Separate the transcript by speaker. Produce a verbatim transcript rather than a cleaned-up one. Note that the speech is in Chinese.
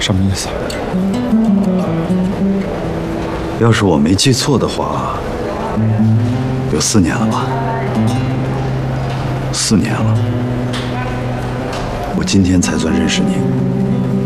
Speaker 1: 什么意思？
Speaker 2: 要是我没记错的话，有四年了吧？四年了，我今天才算认识你。